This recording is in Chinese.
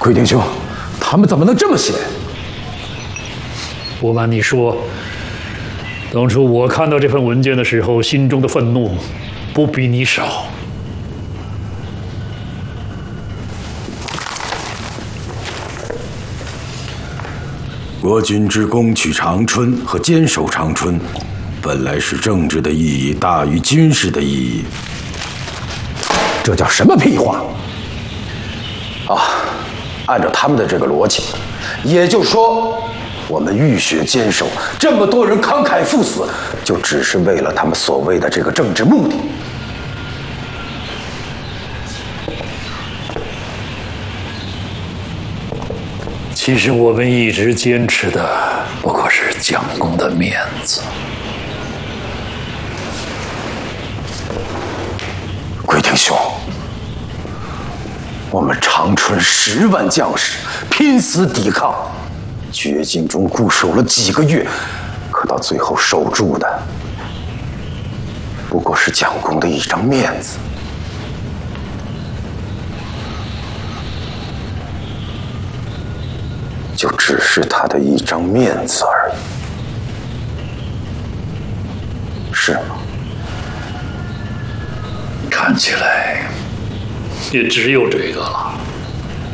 奎丁兄，他们怎么能这么写？ 不瞒你说，当初我看到这份文件的时候，心中的愤怒不比你少。 国君之攻取长春和坚守长春，本来是政治的意义大于军事的意义。 这叫什么屁话？啊，按照他们的这个逻辑，也就是说，我们浴血坚守，这么多人慷慨赴死，就只是为了他们所谓的这个政治目的。 其实我们一直坚持的不过是蒋公的面子。 奎丁兄，我们长春10万将士拼死抵抗，绝境中固守了几个月，可到最后守住的不过是蒋公的一张面子。就只是他的一张面子而已，是吗？ 看起来也只有这个了。